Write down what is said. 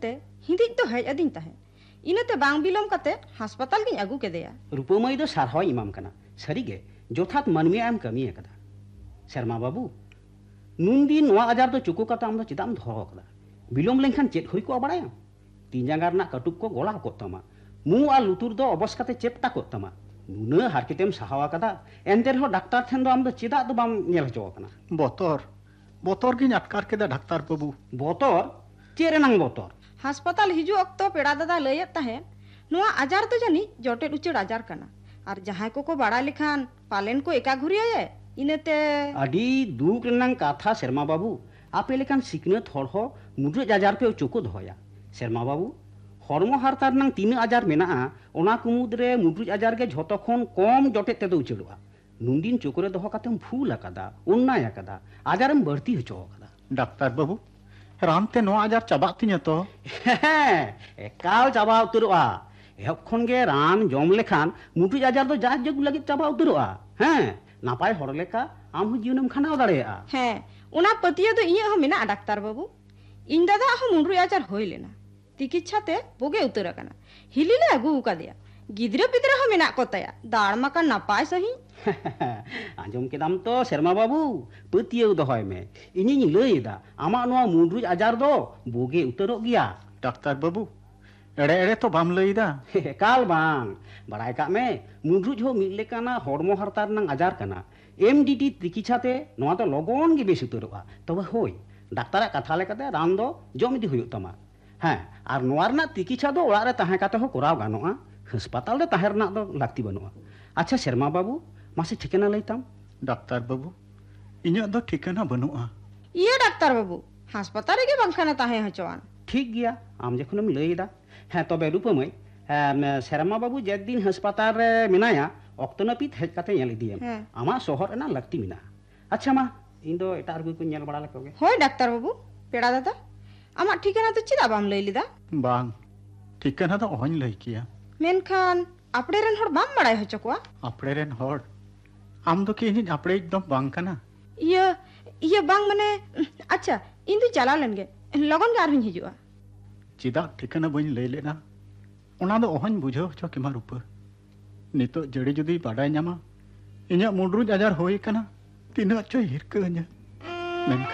ᱧᱮᱞᱛᱮ हिंदी तो हेज अदिन तहे इनते बांग बिलोम कते हास्पताल गिन अगू केदेया रूपमई दो सारहाय इमाम कना सरीगे जोथात मानमी आम कमी कदा शर्मा बाबू नुनदिन नोआ आजार तो चुको कता आम दो चिदाम धरो कदा बिलोम लेनखान चेत हुई को बाड़ाया तीन जांगा रना कटुक को गोला को तमा मु आ लुतुर दो अबस कते चेपटा को तमा नुना हारकेतेम सहावा कदा एंते हो डॉक्टर ठेन दो आम दो चिदा दो बाम नेल हचो कना बोतर गिन अटकार केदा डॉक्टर बाबू बोतर चेरेनांग बोतर हास्पताल हिजू अक्तो पेड़ा दादा लयत तहे नुआ आजार तो जानी जोटे उचड़ आजार कना और जहां को बड़ा लिखान पालेन को एका घुरिया इनते अडी दुख रनांग काथा शर्मा बाबू आपे लेकान सिकनत हर हो मुद्रे आजार पे चोको धोया शर्मा बाबू हरमो हारतार नंग तीन आजार मेना ओना कुमुद्रे मुद्रे आजार के झोतो खन कम जोटे ते दो उचड़वा नुंदिन चोकरे दोहो कातेम फूल आकादा उन्नाय आकादा आजारम बढ़ती हचो आकादा डॉक्टर बाबू रानते नो आजार चाबाक तिnya तो एकाल चाबा उतरवा एहब खन गे रान जम लेखान मुद्रे आजार दो जाज जग लगी चाबा उतरवा नापाय हर लेका आम जीवनम खानाव दाड़ेया उना पतिया तो इया हो मेना डाक्टर बाबू इन दादा हो मुंड्रू आजार होय लेना चिकित्साते बोगे उतर कना हिलीले अगु उकादिया गिद्रे पिद्रे हो मेना कोताया दाड़ माका नापाय सही आंजम केदाम तो शर्मा बाबू पतिया दोहय में इनिनि लयदा आमा नोआ मुंड्रू आजार दो बोगे उतरो गिया डॉक्टर बाबू एड़े एड़े तो बाम लयदा काल बांग बड़ाय का में मुंड्रू हो मिल लेकाना हरमो हरतार नंग आजार कना एमडीटी चिकित्साते नोआ तो लगन गे बेस उतरोआ तबे होय डाक्तारा कथा लेकाते रान दो जम इदि हुयुग तमा और नोआ रना चिकित्सा दो ओड़ा रे ताहे काते हो कराव गानोआ हास्पताल रे ताहे रना दो लाक्ति बनुआ अच्छा शर्मा बाबू मासे ठिकाना लैताम डॉक्टर बाबू इन्या दो ठिकाना बनुआ ये डॉक्टर बाबू हास्पताल रे के बंखाना ताहे हचवान ठीक गया आम जखनम लैदा तबे रूपमय शर्मा बाबू जेदिन हास्पताल रे मिनाया ऑक्टोनपित हेज काते नेल इदियम आमा शहर एना लगती मिना अच्छा मा इन दो एटा आरगु को नेल बड़ा लकोगे होय डॉक्टर बाबू पेड़ा दादा आमा ठिकाना तो चिदा बाम लई लिदा बांग ठिकाना तो ओहन लई किया मेनखान आपड़े रेन हर बाम बड़ाय हचो कोआ आपड़े रेन हर आम दो के इन आपड़े एकदम बांग कना ये बांग मने अच्छा इन दो चला लेनगे लगन गार हन हिजुआ चिदा ठिकाना बइन लई लेना ओना दो ओहन बुझो छ केमा रूप नितो जड़ी जुदी बाडाय न्यामा इन्या मुंड्रू आजार होय कना तीना चो हिरकanya